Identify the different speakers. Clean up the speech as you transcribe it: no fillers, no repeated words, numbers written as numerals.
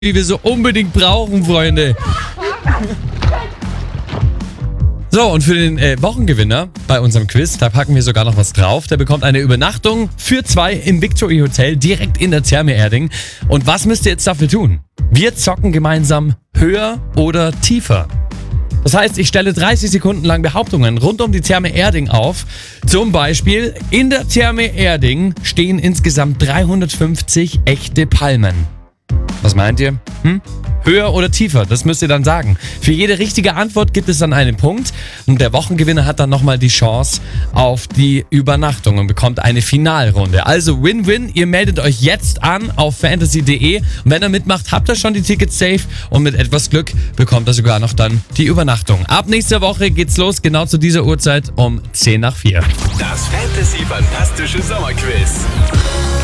Speaker 1: die wir so unbedingt brauchen, Freunde. So, und für den Wochengewinner bei unserem Quiz, da packen wir sogar noch was drauf. Der bekommt eine Übernachtung für 2 im Victory Hotel direkt in der Therme Erding. Und was müsst ihr jetzt dafür tun? Wir zocken gemeinsam höher oder tiefer. Das heißt, ich stelle 30 Sekunden lang Behauptungen rund um die Therme Erding auf. Zum Beispiel, in der Therme Erding stehen insgesamt 350 echte Palmen. Was meint ihr? Höher oder tiefer? Das müsst ihr dann sagen. Für jede richtige Antwort gibt es dann einen Punkt. Und der Wochengewinner hat dann nochmal die Chance auf die Übernachtung und bekommt eine Finalrunde. Also Win-Win. Ihr meldet euch jetzt an auf fantasy.de. Und wenn ihr mitmacht, habt ihr schon die Tickets safe. Und mit etwas Glück bekommt ihr sogar noch dann die Übernachtung. Ab nächster Woche geht's los, genau zu dieser Uhrzeit um 3:50.
Speaker 2: Das Fantasy Fantastische Sommerquiz.